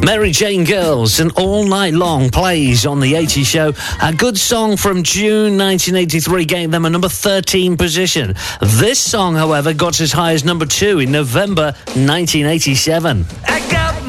Mary Jane Girls and All Night Long plays on the 80s show. A good song from June 1983 gave them a number 13 position. This song, however, got as high as number 2 in November 1987.